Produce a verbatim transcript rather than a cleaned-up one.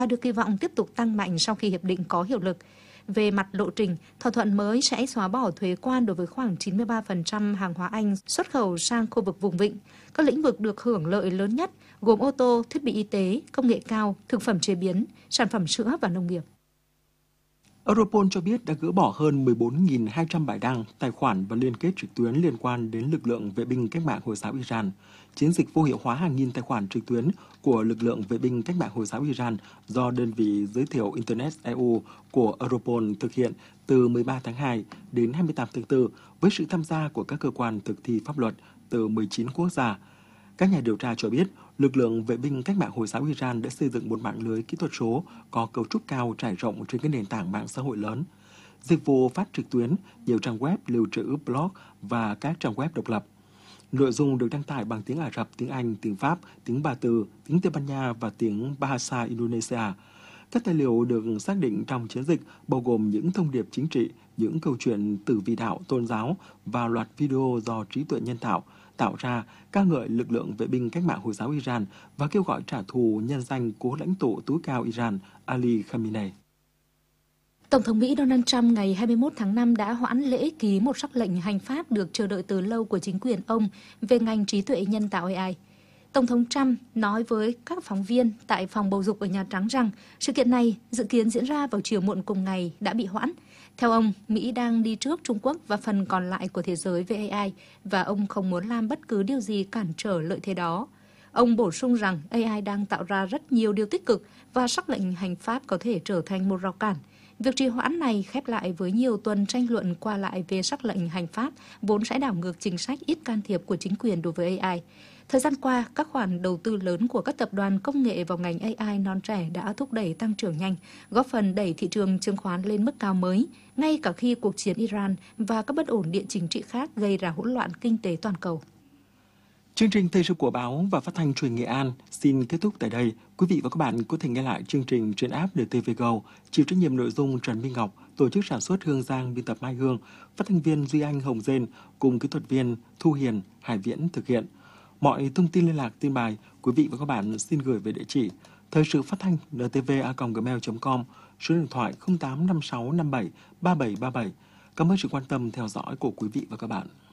và được kỳ vọng tiếp tục tăng mạnh sau khi hiệp định có hiệu lực. Về mặt lộ trình, thỏa thuận mới sẽ xóa bỏ thuế quan đối với khoảng chín mươi ba phần trăm hàng hóa Anh xuất khẩu sang khu vực vùng vịnh. Các lĩnh vực được hưởng lợi lớn nhất gồm ô tô, thiết bị y tế, công nghệ cao, thực phẩm chế biến, sản phẩm sữa và nông nghiệp. Europol cho biết đã gỡ bỏ hơn mười bốn nghìn hai trăm bài đăng, tài khoản và liên kết trực tuyến liên quan đến lực lượng vệ binh cách mạng Hồi giáo Iran. Chiến dịch vô hiệu hóa hàng nghìn tài khoản trực tuyến của lực lượng vệ binh cách mạng Hồi giáo Iran do đơn vị giới thiệu Internet e u của Europol thực hiện từ mười ba tháng hai đến hai mươi tám tháng tư với sự tham gia của các cơ quan thực thi pháp luật từ mười chín quốc gia. Các nhà điều tra cho biết, lực lượng vệ binh cách mạng Hồi giáo Iran đã xây dựng một mạng lưới kỹ thuật số có cấu trúc cao trải rộng trên các nền tảng mạng xã hội lớn. Dịch vụ phát trực tuyến, nhiều trang web lưu trữ blog và các trang web độc lập. Nội dung được đăng tải bằng tiếng Ả Rập, tiếng Anh, tiếng Pháp, tiếng Ba Tư, tiếng Tây Ban Nha và tiếng Bahasa Indonesia. Các tài liệu được xác định trong chiến dịch bao gồm những thông điệp chính trị, những câu chuyện từ vị đạo, tôn giáo và loạt video do trí tuệ nhân tạo tạo ra, ca ngợi lực lượng vệ binh cách mạng Hồi giáo Iran và kêu gọi trả thù nhân danh cố lãnh tụ tối cao Iran Ali Khamenei. Tổng thống Mỹ Donald Trump ngày hai mươi mốt tháng năm đã hoãn lễ ký một sắc lệnh hành pháp được chờ đợi từ lâu của chính quyền ông về ngành trí tuệ nhân tạo a i. Tổng thống Trump nói với các phóng viên tại phòng bầu dục ở Nhà Trắng rằng sự kiện này dự kiến diễn ra vào chiều muộn cùng ngày đã bị hoãn. Theo ông, Mỹ đang đi trước Trung Quốc và phần còn lại của thế giới về a i và ông không muốn làm bất cứ điều gì cản trở lợi thế đó. Ông bổ sung rằng a i đang tạo ra rất nhiều điều tích cực và sắc lệnh hành pháp có thể trở thành một rào cản. Việc trì hoãn này khép lại với nhiều tuần tranh luận qua lại về sắc lệnh hành pháp, vốn sẽ đảo ngược chính sách ít can thiệp của chính quyền đối với a i. Thời gian qua, các khoản đầu tư lớn của các tập đoàn công nghệ vào ngành a i non trẻ đã thúc đẩy tăng trưởng nhanh, góp phần đẩy thị trường chứng khoán lên mức cao mới, ngay cả khi cuộc chiến Iran và các bất ổn địa chính trị khác gây ra hỗn loạn kinh tế toàn cầu. Chương trình Thời sự của báo và phát thanh truyền Nghệ An xin kết thúc tại đây. Quý vị và các bạn có thể nghe lại chương trình trên app en tê vê Go, chịu trách nhiệm nội dung Trần Minh Ngọc, tổ chức sản xuất Hương Giang, biên tập Mai Hương, phát thanh viên Duy Anh, Hồng Dên cùng kỹ thuật viên Thu Hiền, Hải Viễn thực hiện. Mọi thông tin liên lạc tin bài, quý vị và các bạn xin gửi về địa chỉ thời sự phát thanh en tê vê a còng gmail chấm com, số điện thoại không tám năm sáu năm bảy ba bảy ba bảy. Cảm ơn sự quan tâm theo dõi của quý vị và các bạn.